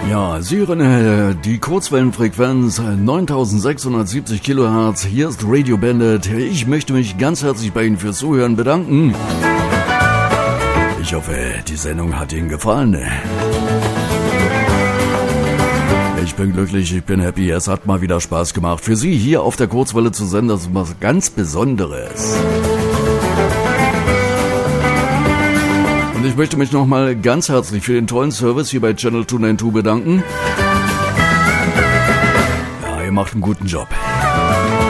Ja, Sie hören die Kurzwellenfrequenz 9670 Kilohertz. Hier ist Radio Bandit. Ich möchte mich ganz herzlich bei Ihnen fürs Zuhören bedanken. Ich hoffe, die Sendung hat Ihnen gefallen. Ich bin glücklich, ich bin happy. Es hat mal wieder Spaß gemacht. Für Sie hier auf der Kurzwelle zu senden, das ist was ganz Besonderes. Und ich möchte mich nochmal ganz herzlich für den tollen Service hier bei Channel 292 bedanken. Ja, ihr macht einen guten Job.